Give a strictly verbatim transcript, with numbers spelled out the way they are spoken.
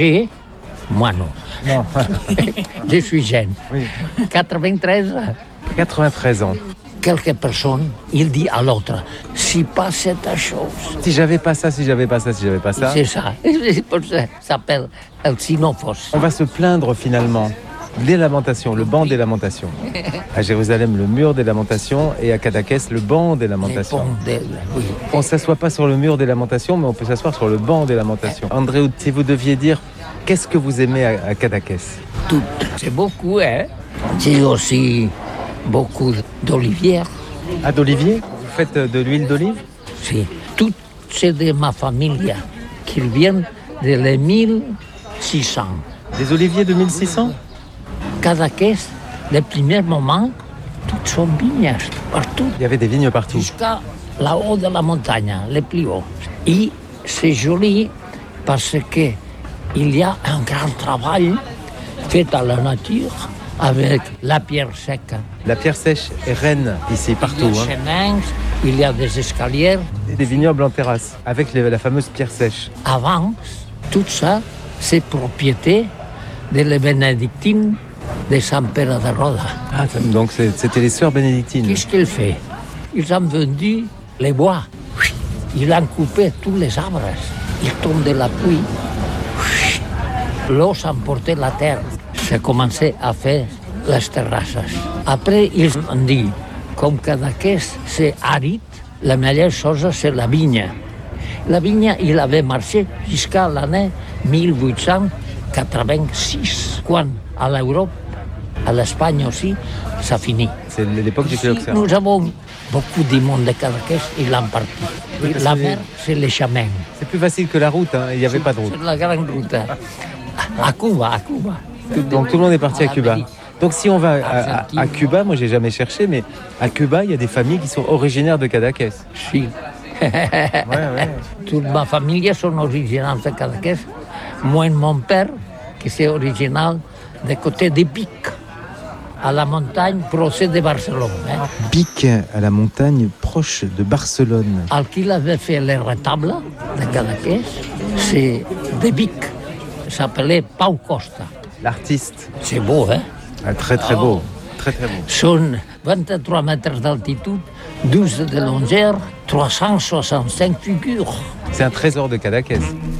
Et moi non. Non. Je suis jeune. Oui. quatre-vingt-treize ans. quatre-vingt-treize ans. Quelques personnes, il dit à l'autre, si pas cette chose. Si j'avais pas ça, si j'avais pas ça, si j'avais pas ça. C'est ça. C'est pour ça. Ça s'appelle el Xenophos. On va se plaindre finalement des lamentations, le banc des lamentations. À Jérusalem, le mur des lamentations, et à Cadaquès, le banc des lamentations. Les ponts oui. On ne s'assoit pas sur le mur des lamentations, mais on peut s'asseoir sur le banc des lamentations. André, si vous deviez dire, qu'est-ce que vous aimez à, à Cadaquès? Tout. C'est beaucoup, hein. C'est aussi beaucoup d'olivières. Ah, d'olivier? Vous faites de l'huile d'olive? Si. Tout, c'est de ma famille qui viennent de les mille six cents. Des oliviers de mille six cents? Cadaquès, les premiers moments, toutes sont vignes, partout. Il y avait des vignes partout. Jusqu'à là-haut de la montagne, les plus hauts. Et c'est joli parce qu'il y a un grand travail fait à la nature avec la pierre sèche. La pierre sèche est reine ici, partout. Il y a des chemins, il y a des escaliers. Et des vignobles en terrasse, avec les, la fameuse pierre sèche. Avant, tout ça, c'est propriété de les bénédictines de San Pere de Roda. Ah, donc c'est, c'était les sœurs bénédictines. Qu'est-ce qu'ils font? Ils ont vendu les bois. Ils ont coupé tous les arbres. Ils tombent de la pluie. L'eau s'emportait la terre. Ça commençait à faire les terrasses. Après, ils ont dit, comme Cadaquès, c'est aride, la meilleure chose, c'est la vigne. La vigne, il avait marché jusqu'à l'année mille huit cent quatre-vingt-six, quand à l'Europe, à l'Espagne aussi, ça finit. C'est l'époque du phylloxéra. Nous avons beaucoup de monde de Cadaquès, ils l'ont parti. Oui, la c'est... mer, c'est les chemins. C'est plus facile que la route, hein. Il n'y avait c'est, pas de route. C'est la grande route. À Cuba, à Cuba. Donc tout le monde est parti à Cuba. Donc si on va à, à, à Cuba, moi j'ai jamais cherché, mais à Cuba, il y a des familles qui sont originaires de Cadaquès. Si. Ouais, ouais. Toute ma famille sont originaires de Cadaquès. Moi, mon père, qui est original du côté de Pic, à la montagne proche de Barcelone. Hein. Pic, à la montagne proche de Barcelone. Al qu'il avait fait le retable de Cadaquès, c'est de Pic. Il s'appelait Pau Costa. L'artiste. C'est beau, hein? Ah, très très beau. Très très beau. Sont vingt-trois mètres d'altitude, douze de longueur, trois cent soixante-cinq figures. C'est un trésor de Cadaquès.